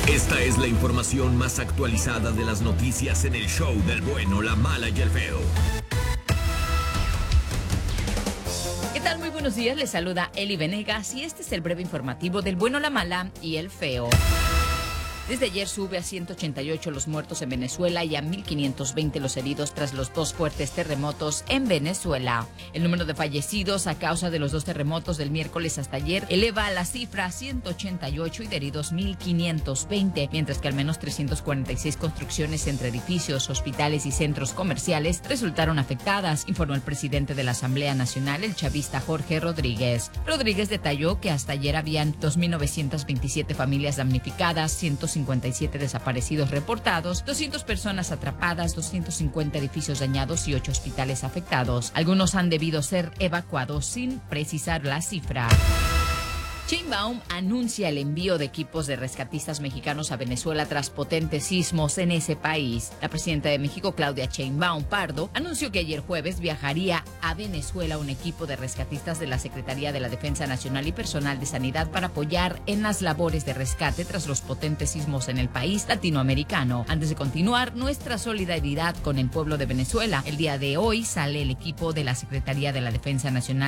Esta es la información más actualizada de las noticias en el show del bueno, la mala y el feo. ¿Qué tal? Muy buenos días, les saluda Eli Venegas y este es el breve informativo del bueno, la mala y el feo. Desde ayer sube a 188 los muertos en Venezuela y a 1.520 los heridos tras los dos fuertes terremotos en Venezuela. El número de fallecidos a causa de los dos terremotos del miércoles hasta ayer eleva la cifra a 188 y de heridos 1.520, mientras que al menos 346 construcciones entre edificios, hospitales y centros comerciales resultaron afectadas, informó el presidente de la Asamblea Nacional, el chavista Jorge Rodríguez. Rodríguez detalló que hasta ayer habían 2.927 familias damnificadas, 157 desaparecidos reportados, 200 personas atrapadas, 250 edificios dañados y 8 hospitales afectados. Algunos han debido ser evacuados sin precisar la cifra. Sheinbaum anuncia el envío de equipos de rescatistas mexicanos a Venezuela tras potentes sismos en ese país. La presidenta de México, Claudia Sheinbaum Pardo, anunció que ayer jueves viajaría a Venezuela un equipo de rescatistas de la Secretaría de la Defensa Nacional y personal de sanidad para apoyar en las labores de rescate tras los potentes sismos en el país latinoamericano. Antes de continuar, nuestra solidaridad con el pueblo de Venezuela. El día de hoy sale el equipo de la Secretaría de la Defensa Nacional